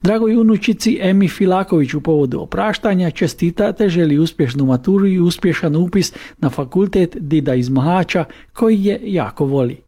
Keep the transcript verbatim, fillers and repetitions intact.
Dragoj unučici Emi Filaković u povodu opraštanja čestitate, želi uspješnu maturu i uspješan upis na fakultet Dida iz Mohača koji je jako voli.